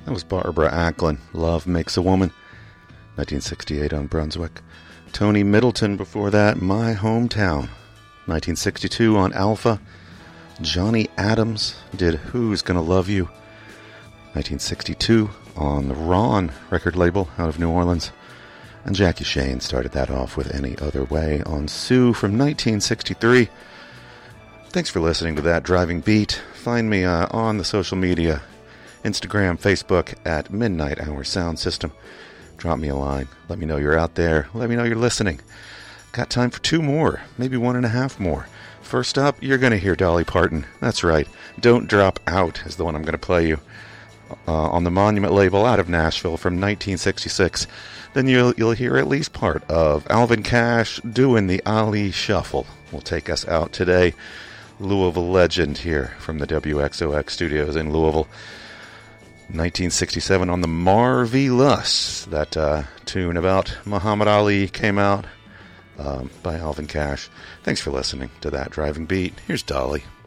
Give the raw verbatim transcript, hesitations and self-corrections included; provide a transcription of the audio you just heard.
That was Barbara Acklin, Love Makes a Woman, nineteen sixty-eight on Brunswick. Tony Middleton before that, My Hometown, nineteen sixty-two on Alpha. Johnny Adams did Who's Gonna Love You, nineteen sixty-two on the Ron record label out of New Orleans. And Jackie Shane started that off with Any Other Way on Sue from nineteen sixty-three. Thanks for listening to That Driving Beat. Find me uh, on the social media, Instagram, Facebook, at Midnight Hour Sound System. Drop me a line. Let me know you're out there. Let me know you're listening. Got time for two more, maybe one and a half more. First up, you're going to hear Dolly Parton. That's right. Don't Drop Out is the one I'm going to play you uh, on the Monument label out of Nashville from nineteen sixty-six. Then you'll, you'll hear at least part of Alvin Cash doing the Ali Shuffle. Will take us out today. Louisville legend here from the W X O X studios in Louisville. nineteen sixty-seven on the Marvelous. That uh, tune about Muhammad Ali came out um, by Alvin Cash. Thanks for listening to That Driving Beat. Here's Dolly.